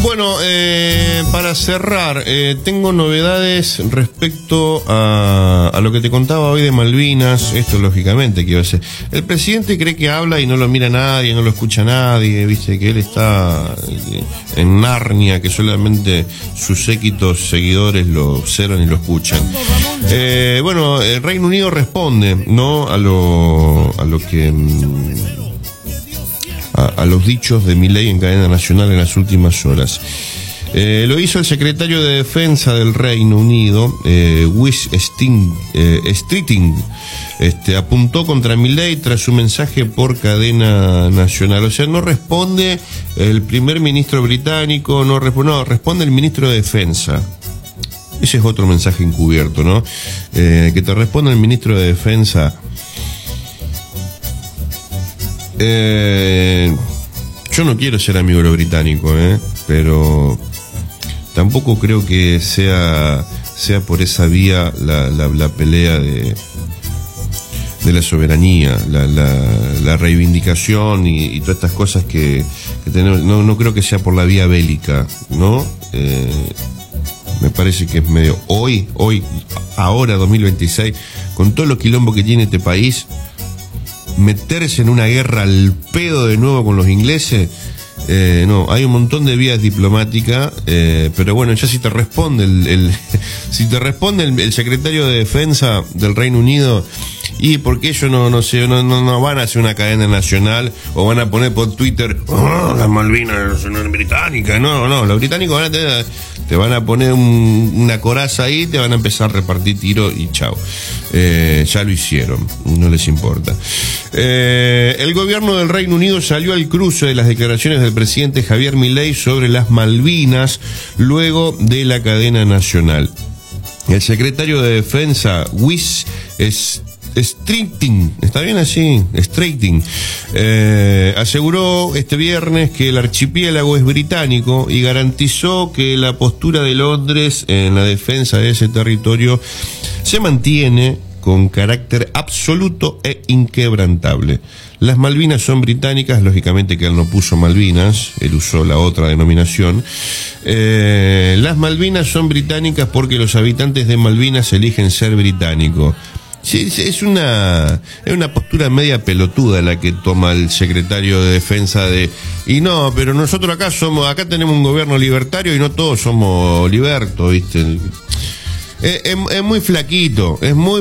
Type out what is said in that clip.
Bueno, para cerrar, tengo novedades respecto a lo que te contaba hoy de Malvinas. Esto, lógicamente, que iba a ser. El presidente cree que habla y no lo mira nadie, no lo escucha nadie, viste, que él está en Narnia, que solamente sus séquitos seguidores lo observan y lo escuchan. Bueno, el Reino Unido responde, ¿no?, a lo que... a los dichos de Milei en cadena nacional en las últimas horas. Lo hizo el secretario de Defensa del Reino Unido, Wes Streeting, apuntó contra Milei tras su mensaje por cadena nacional. O sea, no responde el primer ministro británico, no, responde el ministro de Defensa. Ese es otro mensaje encubierto, ¿no? Que te responda el ministro de Defensa. Yo no quiero ser amigo de los británicos, pero tampoco creo que sea por esa vía la pelea de la soberanía, la reivindicación y todas estas cosas que tenemos. No creo que sea por la vía bélica, ¿no? Me parece que es medio ahora 2026, con todo lo quilombo que tiene este país, meterse en una guerra al pedo de nuevo con los ingleses. No, hay un montón de vías diplomáticas, pero bueno, ya si te responde el secretario de Defensa del Reino Unido, y porque ellos no van a hacer una cadena nacional o van a poner por Twitter, las Malvinas son británicas. No, los británicos te van a poner una coraza ahí, te van a empezar a repartir tiros y chao. Ya lo hicieron, no les importa. El gobierno del Reino Unido salió al cruce de las declaraciones del presidente Javier Milei sobre las Malvinas luego de la cadena nacional. El secretario de Defensa, Wes Streeting, ¿está bien así? Streeting, aseguró este viernes que el archipiélago es británico y garantizó que la postura de Londres en la defensa de ese territorio se mantiene con carácter absoluto e inquebrantable. Las Malvinas son británicas, lógicamente que él no puso Malvinas, él usó la otra denominación. Las Malvinas son británicas porque los habitantes de Malvinas eligen ser británicos. Sí, es una postura media pelotuda la que toma el secretario de Defensa pero nosotros acá tenemos un gobierno libertario y no todos somos libertos, ¿viste? Es muy flaquito,